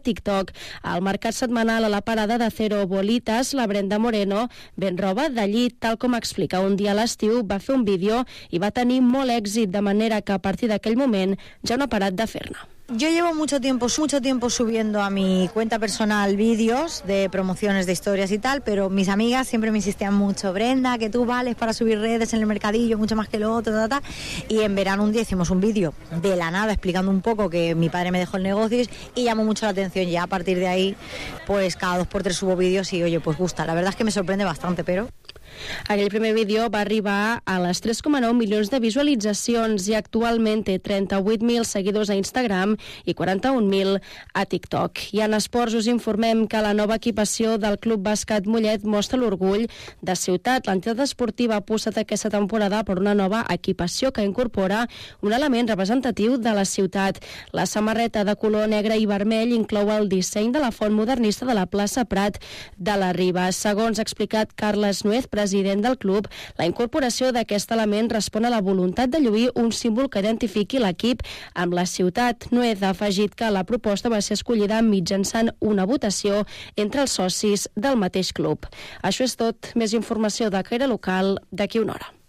TikTok. Al mercat setmanal a la parada de Cero Bolitas, la Brenda Moreno ven roba de llit, tal com explica. Un dia a l'estiu va fer un vídeo i va tenir molt èxit, de manera que a partir d'aquell moment ja no ha parat de fer-ne. Yo llevo mucho tiempo subiendo a mi cuenta personal vídeos de promociones de historias y tal, pero mis amigas siempre me insistían mucho: Brenda, que tú vales para subir redes en el mercadillo mucho más que lo otro, y en verano un día hicimos un vídeo de la nada explicando un poco que mi padre me dejó el negocio y llamó mucho la atención. Ya a partir de ahí, pues cada 2 por 3 subo vídeos y oye, pues gusta. La verdad es que me sorprende bastante, pero... Aquell primer vídeo va arribar a les 3,9 milions de visualitzacions i actualment té 38.000 seguidors a Instagram i 41.000 a TikTok. I en esports us informem que la nova equipació del Club Bàsquet Mollet mostra l'orgull de ciutat. L'entitat esportiva ha apostat aquesta temporada per una nova equipació que incorpora un element representatiu de la ciutat. La samarreta de color negre i vermell inclou el disseny de la font modernista de la plaça Prat de la Riba. Segons ha explicat Carles Nuez, president del club, la incorporació d'aquest element respon a la voluntat de lluir un símbol que identifiqui l'equip amb la ciutat. Nuez ha afegit que la proposta va ser escollida mitjançant una votació entre els socis del mateix club. Això és tot. Més informació de Caire Local d'aquí una hora.